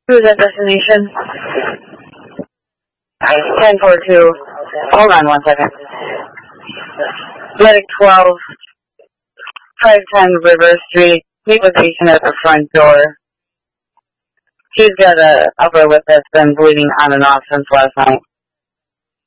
Who's at destination? 1042. Hold on 1 second. Medic 12, 510 River Street. Meet with patient at the front door. He's got a upper lip that's been bleeding on and off since last night.